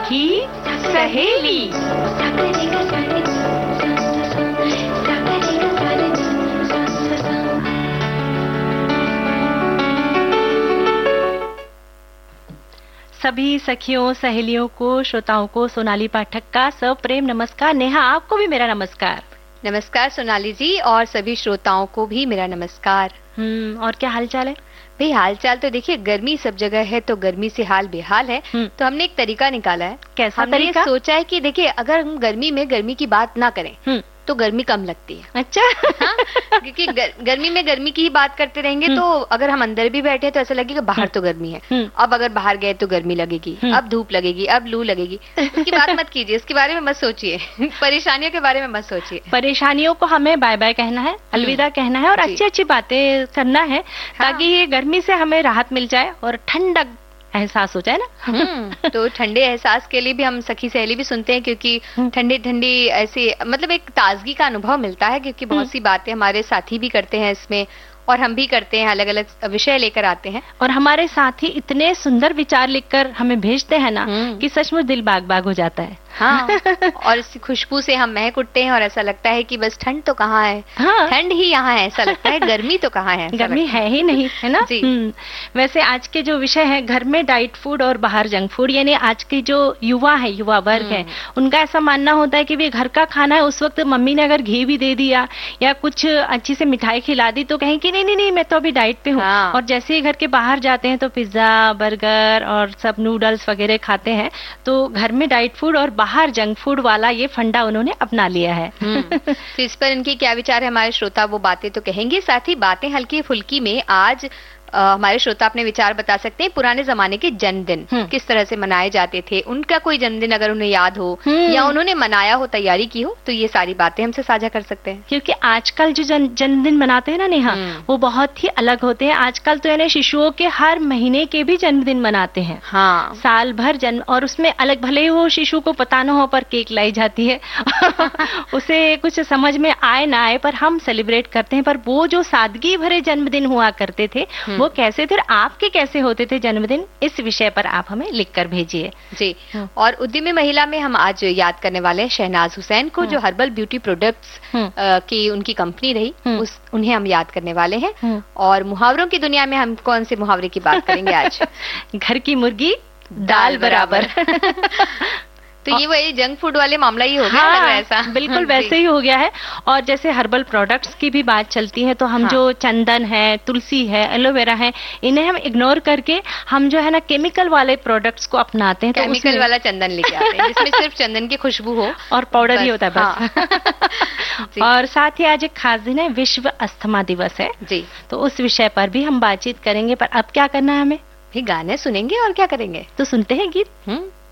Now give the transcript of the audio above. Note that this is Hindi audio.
सखी सहेली। सभी सखियों सहेलियों को, श्रोताओं को सोनाली पाठक का सप्रेम नमस्कार। नेहा, आपको भी मेरा नमस्कार। नमस्कार सोनाली जी, और सभी श्रोताओं को भी मेरा नमस्कार। और क्या हाल चाल है? भाई हाल चाल तो देखिए, गर्मी सब जगह है तो गर्मी से हाल बेहाल है। तो हमने एक तरीका निकाला है। कैसा तरीका? हमने सोचा है कि देखिए, अगर हम गर्मी में गर्मी की बात ना करें तो गर्मी कम लगती है। अच्छा। हाँ, क्योंकि गर्मी में गर्मी की ही बात करते रहेंगे तो अगर हम अंदर भी बैठे तो ऐसा लगेगा बाहर तो गर्मी है, अब अगर बाहर गए तो गर्मी लगेगी, अब धूप लगेगी, अब लू लगेगी। उसकी बात मत कीजिए, इसके बारे में मत सोचिए, परेशानियों के बारे में मत सोचिए। परेशानियों को हमें बाय बाय कहना है, अलविदा कहना है और अच्छी अच्छी बातें करना है, ताकि ये गर्मी से हमें राहत मिल जाए और ठंडक एहसास हो जाए ना। तो ठंडे एहसास के लिए भी हम सखी सहेली भी सुनते हैं, क्योंकि ठंडी ठंडी ऐसे मतलब एक ताजगी का अनुभव मिलता है, क्योंकि बहुत सी बातें हमारे साथी भी करते हैं इसमें और हम भी करते हैं, अलग अलग विषय लेकर आते हैं। और हमारे साथी इतने सुंदर विचार लिखकर हमें भेजते हैं ना कि सचमुच दिल बाग बाग हो जाता है। हाँ, और इस खुशबू से हम महक उठते हैं और ऐसा लगता है कि बस ठंड तो कहाँ है। हाँ। ठंड ही यहाँ है, ऐसा लगता है गर्मी तो कहाँ है, गर्मी है ही नहीं, है ना जी। वैसे आज के जो विषय है, घर में डाइट फूड और बाहर जंक फूड, यानी आज की जो युवा है, युवा वर्ग है, उनका ऐसा मानना होता है कि भी घर का खाना है, उस वक्त मम्मी ने अगर घी भी दे दिया या कुछ अच्छी से मिठाई खिला दी तो कहें कि नहीं मैं तो अभी डाइट पे हूँ। हाँ। और जैसे ही घर के बाहर जाते हैं तो पिज्जा, बर्गर और सब नूडल्स वगैरह खाते हैं। तो घर में डाइट फूड और बाहर जंक फूड वाला ये फंडा उन्होंने अपना लिया है। तो इस पर इनके क्या विचार है हमारे श्रोता, वो बातें तो कहेंगे। साथ ही बातें हल्की फुल्की में आज हमारे श्रोता अपने विचार बता सकते हैं। पुराने जमाने के जन्मदिन किस तरह से मनाए जाते थे, उनका कोई जन्मदिन अगर उन्हें याद हो या उन्होंने मनाया हो, तैयारी की हो, तो ये सारी बातें हमसे साझा कर सकते हैं। क्योंकि आजकल जो जन्मदिन मनाते हैं ना नेहा, वो बहुत ही अलग होते हैं। आजकल तो यानी शिशुओं के हर महीने के भी जन्मदिन मनाते हैं। हाँ, साल भर जन्म, और उसमें अलग, भले ही वो शिशु को पता न हो पर केक लाई जाती है। उसे कुछ समझ में आए ना आए पर हम सेलिब्रेट करते हैं। पर वो जो सादगी भरे जन्मदिन हुआ करते थे वो कैसे थे, आपके कैसे होते थे जन्मदिन, इस विषय पर आप हमें लिखकर भेजिए। जी। और उद्यमी महिला में हम आज याद करने वाले हैं शहनाज हुसैन को, जो हर्बल ब्यूटी प्रोडक्ट्स की उनकी कंपनी रही, उन्हें हम याद करने वाले हैं। और मुहावरों की दुनिया में हम कौन से मुहावरे की बात करेंगे आज? घर की मुर्गी दाल बराबर। तो ये वही जंक फूड वाले मामला ही हो गया। हाँ, ऐसा बिल्कुल वैसे ही हो गया है। और जैसे हर्बल प्रोडक्ट्स की भी बात चलती है तो हम जो चंदन है, तुलसी है, एलोवेरा है, इन्हें हम इग्नोर करके हम जो है ना केमिकल वाले प्रोडक्ट्स को अपनाते हैं। केमिकल वाला चंदन लेके आते हैं जिसमें सिर्फ चंदन की खुशबू हो और पाउडर ही होता है बस। और साथ ही आज एक खास दिन है, विश्व अस्थमा दिवस है जी। तो उस विषय पर भी हम बातचीत करेंगे। पर अब क्या करना है हमें? भी गाने सुनेंगे और क्या करेंगे, तो सुनते हैं गीत।